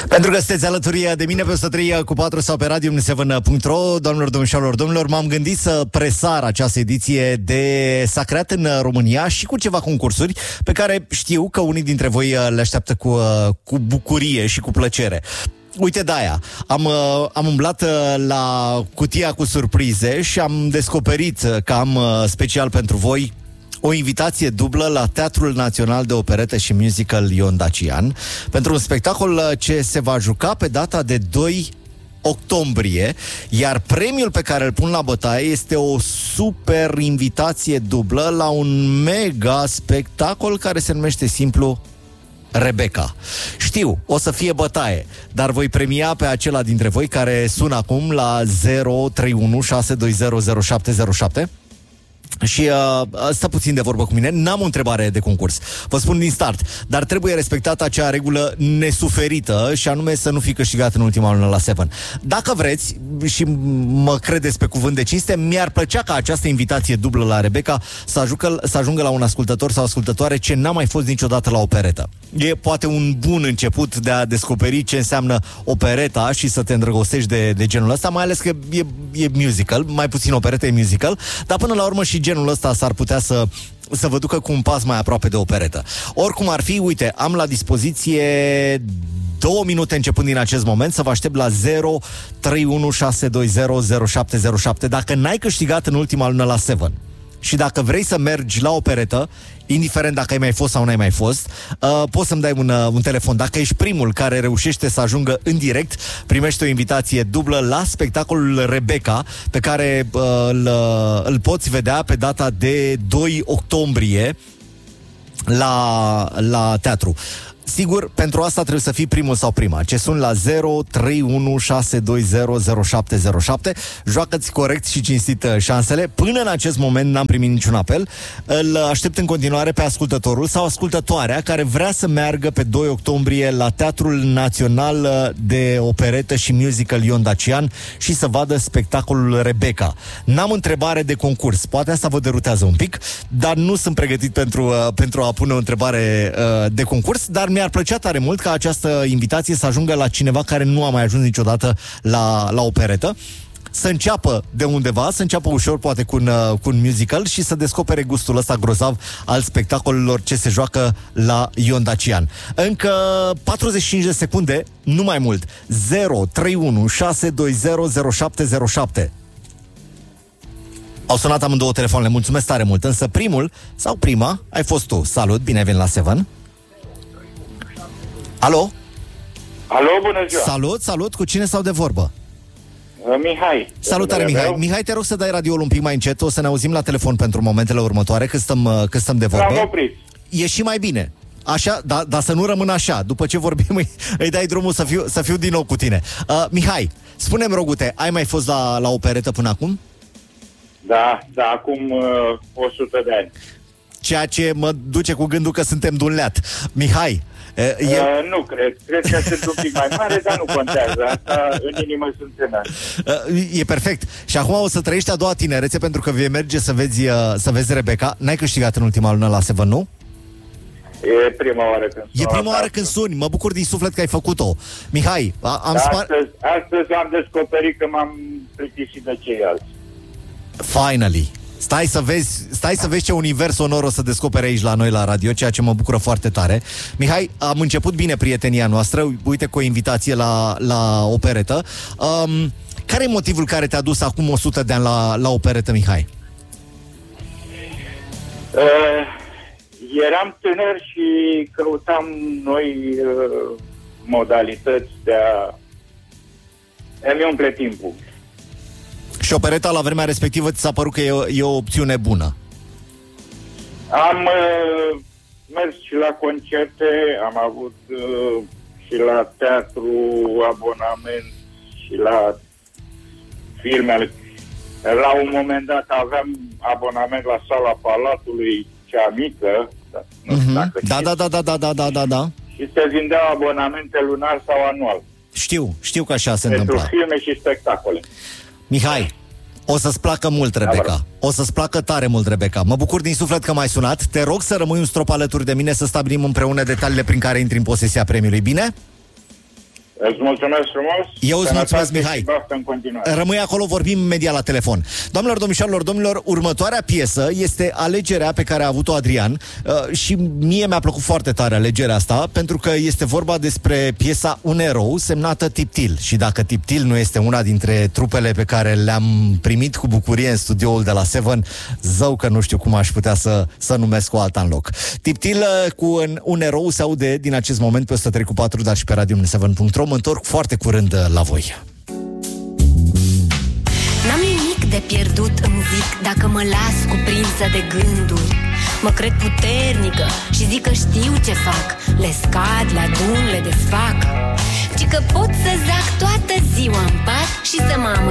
Pentru că sunteți alături de mine pe 103 cu 4 sau pe radio7.ro, doamnelor, domnilor, m-am gândit să presar această ediție de S-a creat în România și cu ceva concursuri pe care știu că unii dintre voi le așteaptă cu bucurie și cu plăcere. Uite, de-aia, am umblat la cutia cu surprize și am descoperit că am special pentru voi o invitație dublă la Teatrul Național de Operetă și Musical Ion Dacian pentru un spectacol ce se va juca pe data de 2 octombrie, iar premiul pe care îl pun la bătaie este o super invitație dublă la un mega spectacol care se numește simplu Rebecca. Știu, o să fie bătaie, dar voi premia pe acela dintre voi care sună acum la 031 620 0707. Și stă puțin de vorbă cu mine. N-am o întrebare de concurs, vă spun din start, dar trebuie respectată acea regulă nesuferită, și anume să nu fi câștigat în ultima lună la Seven. Dacă vreți și mă credeți pe cuvânt de cinste, mi-ar plăcea ca această invitație dublă la Rebecca să ajungă la un ascultător sau ascultătoare ce n-a mai fost niciodată la operetă. E poate un bun început de a descoperi ce înseamnă opereta și să te îndrăgostești de genul ăsta, mai ales că e musical, mai puțin operetă, e musical, dar până la urmă și genul ăsta s-ar putea să vă ducă cu un pas mai aproape de operetă. Oricum ar fi, uite, am la dispoziție 2 minute începând din acest moment, să vă aștept la 031 620 0707. Dacă n-ai câștigat în ultima lună la Seven și dacă vrei să mergi la operetă, indiferent dacă ai mai fost sau n-ai mai fost, poți să-mi dai un telefon. Dacă ești primul care reușește să ajungă în direct, primești o invitație dublă la spectacolul Rebecca, pe care îl poți vedea pe data de 2 octombrie la teatru. Sigur, pentru asta trebuie să fii primul sau prima. Ce sun la 031 620 0707. Joacă-ți corect și cinstit șansele. Până în acest moment n-am primit niciun apel. Îl aștept în continuare pe ascultătorul sau ascultătoarea care vrea să meargă pe 2 octombrie la Teatrul Național de Operetă și Musical Ion Dacian și să vadă spectacolul Rebecca. N-am întrebare de concurs. Poate asta vă derutează un pic, dar nu sunt pregătit pentru a pune o întrebare de concurs, dar mi-ar plăcea tare mult ca această invitație să ajungă la cineva care nu a mai ajuns niciodată la operetă, să înceapă de undeva, să înceapă ușor, poate cu un musical, și să descopere gustul ăsta grozav al spectacolelor ce se joacă la Ion Dacian. Încă 45 de secunde, nu mai mult. 031 620 0707. Au sunat amândouă telefoanele, mulțumesc tare mult, însă primul sau prima ai fost tu. Salut, bine ai venit la Seven. Alo? Alo, bună ziua! Salut, cu cine stau de vorbă? Mihai. Salutare, Mihai. Mihai, te rog să dai radioul un pic mai încet, o să ne auzim la telefon pentru momentele următoare, când stăm de vorbă. L-am oprit. E și mai bine. Așa, dar să nu rămână așa. După ce vorbim, îi dai drumul să fiu din nou cu tine. Mihai, spune-mi, rogute, ai mai fost la operetă până acum? Da, acum 100 de ani. Ceea ce mă duce cu gândul că suntem de un leat. Mihai, nu cred că sunt un pic mai mare, dar nu contează. Asta în inimă sunt tânăr. E perfect. Și acum o să trăiești a doua tinerețe, pentru că vei merge să vezi Rebecca. N-ai câștigat în ultima lună la Seven, nu? E prima oară când suni. Mă bucur din suflet că ai făcut-o. Mihai, astăzi am descoperit că m-am plictisit de ceilalți. Finally. Stai să vezi ce univers sonor o să descopere aici la noi la radio, ceea ce mă bucură foarte tare. Mihai, am început bine prietenia noastră, uite, cu o invitație la operetă. Care e motivul care te-a dus acum 100 de ani la operetă, Mihai? Eram tânăr și căutam noi modalități de a-mi umple timpul. Și opereta la vremea respectivă ți s-a părut că e o opțiune bună? Am mers și la concerte, am avut și la teatru abonament și la filme. La un moment dat aveam abonament la Sala Palatului, cea mică. Nu știu dacă știți. Da. Și se vindeau abonamente lunar sau anual. Știu că așa se întâmplă. Pentru filme și spectacole. Mihai, o să-ți placă mult Rebecca. O să-ți placă tare mult Rebecca. Mă bucur din suflet că m-ai sunat. Te rog să rămâi un strop alături de mine, să stabilim împreună detaliile prin care intri în posesia premiului, bine? Îți mulțumesc frumos. Eu îți mulțumesc, Mihai. În continuare. Rămâi acolo, vorbim imediat la telefon. Doamnelor, domnișoarelor, următoarea piesă este alegerea pe care a avut-o Adrian și mie mi-a plăcut foarte tare alegerea asta, pentru că este vorba despre piesa Un erou, semnată Tiptil. Și dacă Tiptil nu este una dintre trupele pe care le-am primit cu bucurie în studioul de la Seven, zău că nu știu cum aș putea să numesc o alta în loc. Tiptil cu Un erou se aude din acest moment pe 103.4, dar și pe radio7.ro. Mă întorc foarte curând la voi. N-am nimic de pierdut, îmi zic, dacă mă las cuprinsă de gânduri. Mă cred puternică și zic că știu ce fac. Le scad, le adun, le desfac. Ci că pot să zac toată ziua în pat și să mă